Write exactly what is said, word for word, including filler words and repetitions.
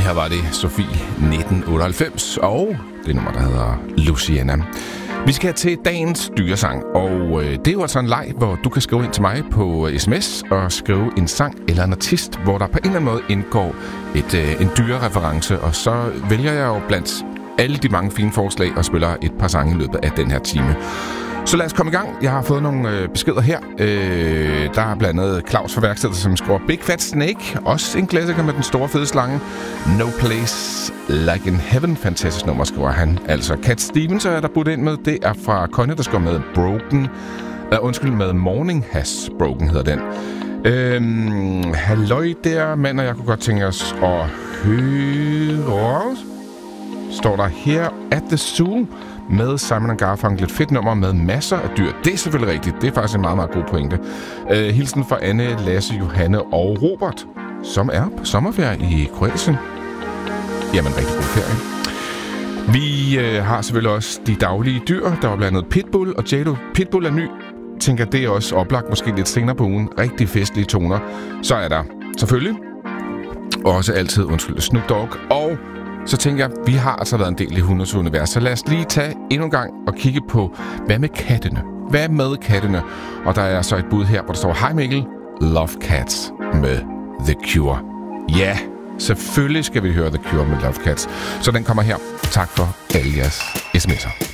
her var det Sofie nitten otteoghalvfems, og det nummer, der hedder Luciana. Vi skal til dagens dyresang, og øh, det er jo altså en leg, hvor du kan skrive ind til mig på sms og skrive en sang eller en artist, hvor der på en eller anden måde indgår et, øh, en dyrereference, og så vælger jeg jo blandt alle de mange fine forslag og spiller et par sange i løbet af den her time. Så lad os komme i gang. Jeg har fået nogle øh, beskeder her. Øh, der er blandt andet Claus fra værkstedet, som skriver Big Fat Snake. Også en klassiker med den store fede slange. No Place Like in Heaven. Fantastisk nummer, skriver han. Altså Cat Stevens er der budt ind med. Det er fra Connie, der skriver med Broken. Uh, undskyld, med Morning Has Broken hedder den. Øh, halløj der, mand, og jeg kunne godt tænke os at høre. Står der her at the Zoo med Simon and Garfunkel. Et fedt nummer med masser af dyr. Det er selvfølgelig rigtigt. Det er faktisk en meget, meget god pointe. Uh, hilsen fra Anne, Lasse, Johanne og Robert, som er på sommerferie i Kroatien. Jamen, rigtig god ferie. Vi uh, har selvfølgelig også de daglige dyr. Der var blandt andet Pitbull og Jado. Pitbull er ny. Tænker, det er også oplagt måske lidt senere på ugen. Rigtig festlige toner. Så er der selvfølgelig også altid, undskyld, Snoop Dogg. Og så tænker jeg, vi har altså været en del i hundes univers. Så lad os lige tage endnu en gang og kigge på, hvad med kattene? Hvad med kattene? Og der er så et bud her, hvor der står, Hej Mikkel, Love Cats med The Cure. Ja, selvfølgelig skal vi høre The Cure med Love Cats. Så den kommer her. Tak for alle jeres sms'er.